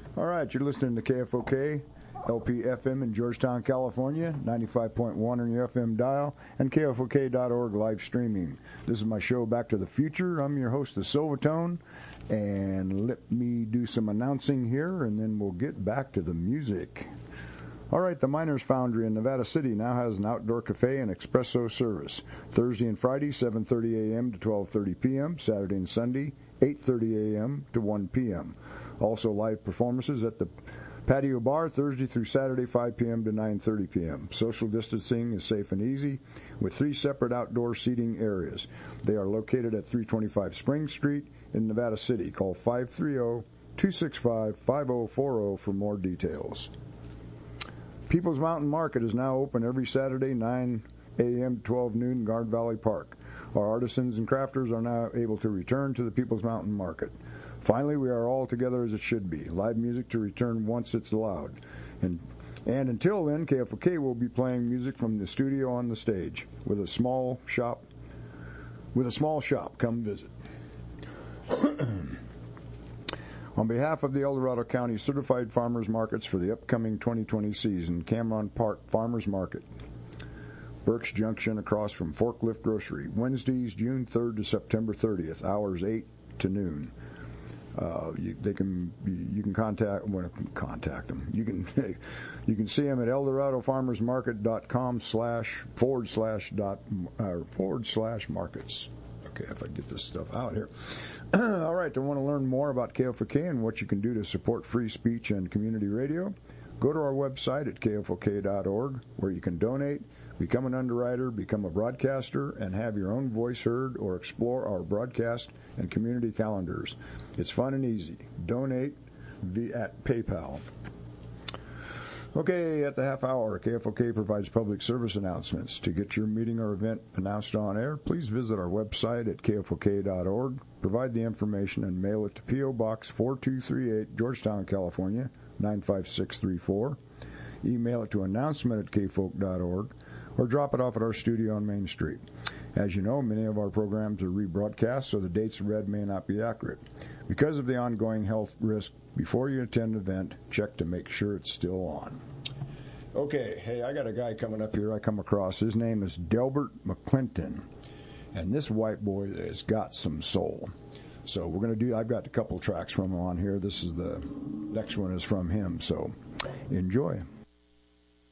All right, you're listening to KFOK, LPFM in Georgetown, California, 95.1 on your FM dial, and KFOK.org live streaming. This is my show, Back to the Future. I'm your host, the Silvertone, and let me do some announcing here, and then we'll get back to the music. All right, the Miners Foundry in Nevada City now has an outdoor cafe and espresso service. Thursday and Friday, 7:30 a.m. to 12:30 p.m., Saturday and Sunday, 8:30 a.m. to 1 p.m. Also live performances at the Patio Bar Thursday through Saturday, 5 p.m. to 9:30 p.m. Social distancing is safe and easy with 3 separate outdoor seating areas. They are located at 325 Spring Street in Nevada City. Call 530-265-5040 for more details. People's Mountain Market is now open every Saturday, 9 a.m. to 12 noon in Guard Valley Park. Our artisans and crafters are now able to return to the People's Mountain Market. Finally, we are all together as it should be. Live music to return once it's allowed. And until then, KFOK will be playing music from the studio on the stage with a small shop. Come visit. On behalf of the El Dorado County Certified Farmers Markets for the upcoming 2020 season, Cameron Park Farmers Market, Burks Junction across from Forklift Grocery, Wednesdays, June 3rd to September 30th, hours 8 to noon. You can contact them. You can see them at eldoradofarmersmarket.com//markets. Okay, if I get this stuff out here. All right, I want to learn more about KFOK and what you can do to support free speech and community radio. Go to our website at kfok.org, where you can donate, become an underwriter, become a broadcaster, and have your own voice heard, or explore our broadcast and community calendars. It's fun and easy. Donate at PayPal. Okay, at the half hour, KFOK provides public service announcements. To get your meeting or event announced on air, please visit our website at kfok.org, provide the information, and mail it to P.O. Box 4238, Georgetown, California, 95634. Email it to announcement@kfolk.org, or drop it off at our studio on Main Street. As you know, many of our programs are rebroadcast, so the dates read may not be accurate. Because of the ongoing health risk, before you attend an event, check to make sure it's still on. Okay, hey, I got a guy coming up here I come across. His name is Delbert McClinton, and this white boy has got some soul. So we're going to do, I've got a couple tracks from him on here. The next one is from him, so enjoy.